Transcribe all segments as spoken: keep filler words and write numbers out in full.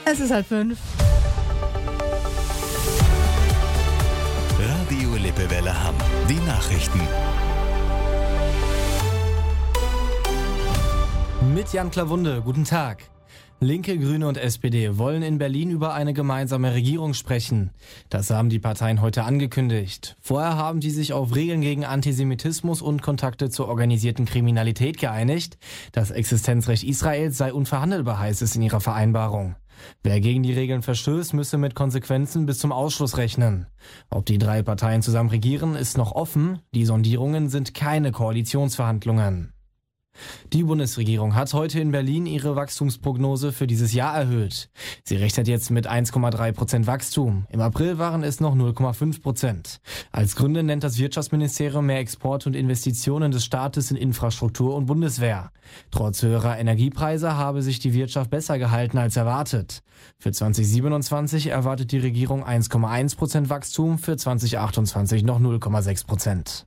Es ist halb fünf. Radio Lippewelle Hamm. Die Nachrichten. Mit Jan Klawunde, guten Tag. Linke, Grüne und S P D wollen in Berlin über eine gemeinsame Regierung sprechen. Das haben die Parteien heute angekündigt. Vorher haben die sich auf Regeln gegen Antisemitismus und Kontakte zur organisierten Kriminalität geeinigt. Das Existenzrecht Israels sei unverhandelbar, heißt es in ihrer Vereinbarung. Wer gegen die Regeln verstößt, müsse mit Konsequenzen bis zum Ausschluss rechnen. Ob die drei Parteien zusammen regieren, ist noch offen. Die Sondierungen sind keine Koalitionsverhandlungen. Die Bundesregierung hat heute in Berlin ihre Wachstumsprognose für dieses Jahr erhöht. Sie rechnet jetzt mit eins Komma drei Prozent Wachstum. Im April waren es noch null Komma fünf Prozent. Als Gründe nennt das Wirtschaftsministerium mehr Export und Investitionen des Staates in Infrastruktur und Bundeswehr. Trotz höherer Energiepreise habe sich die Wirtschaft besser gehalten als erwartet. Für zwanzig siebenundzwanzig erwartet die Regierung eins Komma eins Prozent Wachstum, für zwanzig achtundzwanzig noch null Komma sechs Prozent.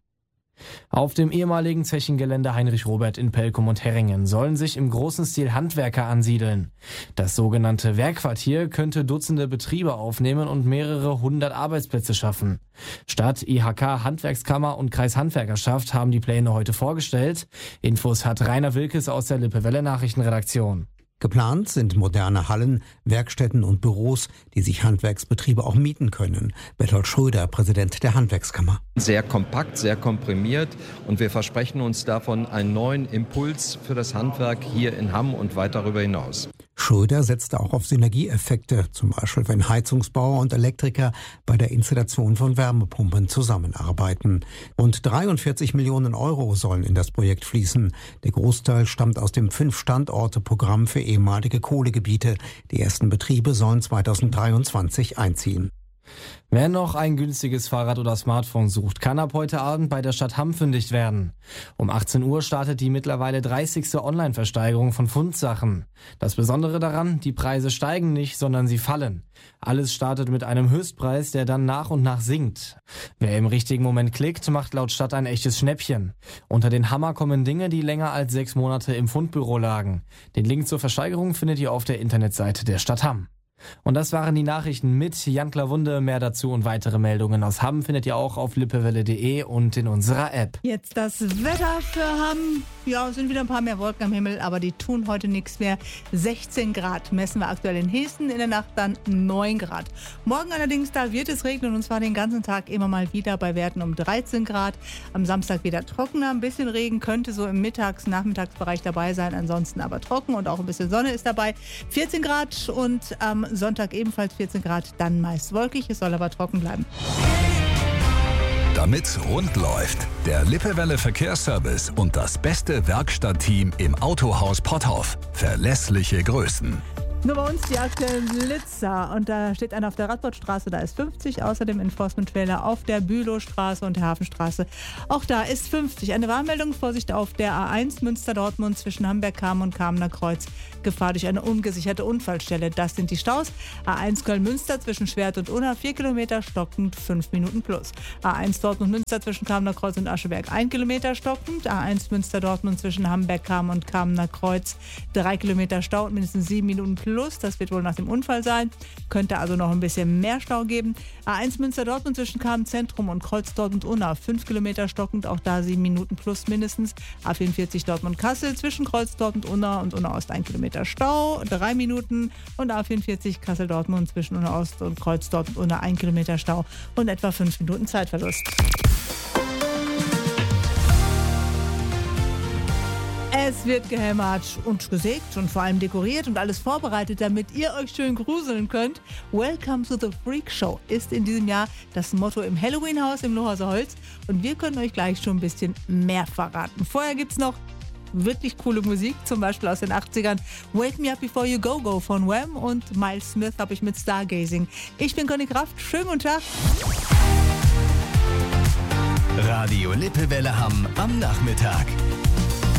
Auf dem ehemaligen Zechengelände Heinrich Robert in Pelkum und Herringen sollen sich im großen Stil Handwerker ansiedeln. Das sogenannte Werkquartier könnte Dutzende Betriebe aufnehmen und mehrere hundert Arbeitsplätze schaffen. Stadt, I H K, Handwerkskammer und Kreishandwerkerschaft haben die Pläne heute vorgestellt. Infos hat Rainer Wilkes aus der Lippewelle Nachrichtenredaktion. Geplant sind moderne Hallen, Werkstätten und Büros, die sich Handwerksbetriebe auch mieten können. Bertolt Schröder, Präsident der Handwerkskammer. Sehr kompakt, sehr komprimiert und wir versprechen uns davon einen neuen Impuls für das Handwerk hier in Hamm und weit darüber hinaus. Schröder setzte auch auf Synergieeffekte, zum Beispiel wenn Heizungsbauer und Elektriker bei der Installation von Wärmepumpen zusammenarbeiten. Rund dreiundvierzig Millionen Euro sollen in das Projekt fließen. Der Großteil stammt aus dem Fünf-Standorte-Programm für ehemalige Kohlegebiete. Die ersten Betriebe sollen zweitausenddreiundzwanzig einziehen. Wer noch ein günstiges Fahrrad oder Smartphone sucht, kann ab heute Abend bei der Stadt Hamm fündig werden. Um achtzehn Uhr startet die mittlerweile dreißigste Online-Versteigerung von Fundsachen. Das Besondere daran, die Preise steigen nicht, sondern sie fallen. Alles startet mit einem Höchstpreis, der dann nach und nach sinkt. Wer im richtigen Moment klickt, macht laut Stadt ein echtes Schnäppchen. Unter den Hammer kommen Dinge, die länger als sechs Monate im Fundbüro lagen. Den Link zur Versteigerung findet ihr auf der Internetseite der Stadt Hamm. Und das waren die Nachrichten mit Jan Klawunde. Mehr dazu und weitere Meldungen aus Hamm findet ihr auch auf lippewelle punkt de und in unserer App. Jetzt das Wetter für Hamm. Ja, es sind wieder ein paar mehr Wolken am Himmel, aber die tun heute nichts mehr. sechzehn Grad messen wir aktuell in Hessen, in der Nacht dann neun Grad. Morgen allerdings, da wird es regnen und zwar den ganzen Tag immer mal wieder bei Werten um dreizehn Grad. Am Samstag wieder trockener, ein bisschen Regen könnte so im Mittags-, Nachmittagsbereich dabei sein, ansonsten aber trocken und auch ein bisschen Sonne ist dabei. vierzehn Grad und am Sonntag ebenfalls vierzehn Grad, dann meist wolkig, es soll aber trocken bleiben. Damit's rund läuft, der Lippewelle Verkehrsservice und das beste Werkstattteam im Autohaus Potthoff. Verlässliche Größen. Nur bei uns die aktuellen Blitzer. Und da steht einer auf der Radbottstraße, da ist fünfzig. Außerdem Enforcement-Trailer auf der Bülowstraße und der Hafenstraße. Auch da ist fünfzig. Eine Warnmeldung, Vorsicht auf der A eins Münster-Dortmund zwischen Hamberg-Kamm und Kamener Kreuz. Gefahr durch eine ungesicherte Unfallstelle. Das sind die Staus. A eins Köln-Münster zwischen Schwert und Unna, vier Kilometer stockend, fünf Minuten plus. A eins Dortmund-Münster zwischen Kamener Kreuz und Ascheberg, ein Kilometer stockend. A eins Münster-Dortmund zwischen Hamberg-Kamm und Kamener Kreuz, drei Kilometer Stau und mindestens sieben Minuten plus. Das wird wohl nach dem Unfall sein. Könnte also noch ein bisschen mehr Stau geben. A eins Münster-Dortmund zwischen Kamen-Zentrum und Kreuz Dortmund-Unna, fünf Kilometer stockend, auch da sieben Minuten plus mindestens. A vierundvierzig Dortmund-Kassel zwischen Kreuz Dortmund-Unna und Unna-Ost, ein Kilometer Stau, drei Minuten. Und A vierundvierzig Kassel-Dortmund zwischen Unna-Ost und Kreuz Dortmund-Unna, ein Kilometer Stau und etwa fünf Minuten Zeitverlust. Es wird gehämmert und gesägt und vor allem dekoriert und alles vorbereitet, damit ihr euch schön gruseln könnt. Welcome to the Freak Show ist in diesem Jahr das Motto im Halloween-Haus im Lohauser Holz. Und wir können euch gleich schon ein bisschen mehr verraten. Vorher gibt es noch wirklich coole Musik, zum Beispiel aus den achtzigern. Wake Me Up Before You Go Go von Wham und Miles Smith habe ich mit Stargazing. Ich bin Conny Kraft, schönen guten Tag. Radio Lippewelle Hamm am Nachmittag.